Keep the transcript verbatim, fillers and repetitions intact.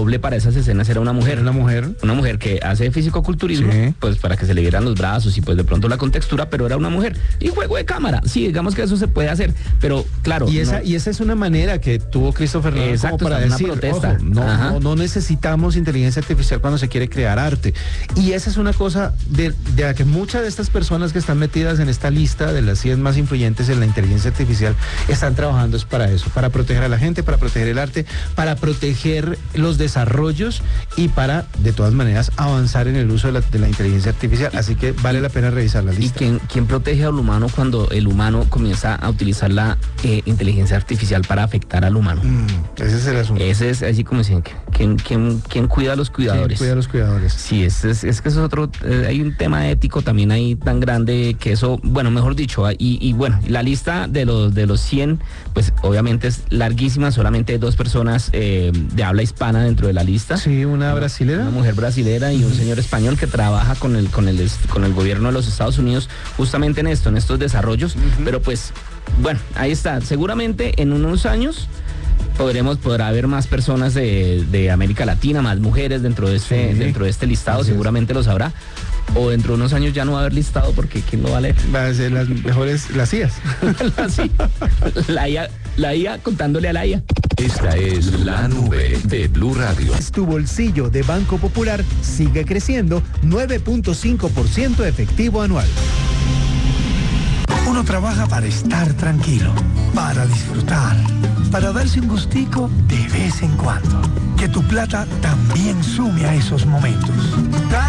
doble para esas escenas era una mujer. Una mujer. Una mujer que hace fisicoculturismo, Sí. pues para que se le vieran los brazos y pues de pronto la contextura, pero era una mujer. Y juego de cámara, sí, digamos que eso se puede hacer, pero claro. Y esa, no, y esa es una manera que tuvo Christopher Nolan Exacto, como para está decir, una protesta. ojo, no, Ajá. no, no necesitamos inteligencia artificial cuando se quiere crear arte. Y esa es una cosa de, de la que muchas de estas personas que están metidas en esta lista de las cien más influyentes en la inteligencia artificial están trabajando es para eso, para proteger a la gente, para proteger el arte, para proteger los desarrollos y para, de todas maneras, avanzar en el uso de la, de la inteligencia artificial. Así que vale la pena revisar la ¿Y lista. quién, quién protege al humano cuando el humano comienza a utilizar la eh, inteligencia artificial para afectar al humano? Mm, ese es el asunto. Ese es así como dicen, ¿quién, quién, quién cuida a los cuidadores? ¿Quién cuida a los cuidadores? Sí, es, es, es que eso es otro, eh, hay un tema ético también ahí tan grande que eso, bueno, mejor dicho, ah, y, y bueno, la lista de los de los cien, pues obviamente es larguísima, solamente hay dos personas eh, de habla hispana dentro de la lista. Sí, una brasilera. Una mujer brasilera y un señor español que trabaja con el, con el, con el gobierno de los Estados Unidos justamente en esto, en estos desarrollos, uh-huh. Pero pues, bueno, ahí está, seguramente en unos años podremos, podrá haber más personas de, de América Latina, más mujeres dentro de este, sí. dentro de este listado, Así seguramente es. Los habrá. O dentro de unos años ya no va a haber listado porque ¿quién lo va a leer? Va a ser las mejores, las I As. la, I A, la I A contándole a la I A. Esta es la nube de Blue Radio. Tu bolsillo de Banco Popular sigue creciendo nueve punto cinco por ciento efectivo anual. Uno trabaja para estar tranquilo, para disfrutar, para darse un gustico de vez en cuando. Que tu plata también sume a esos momentos.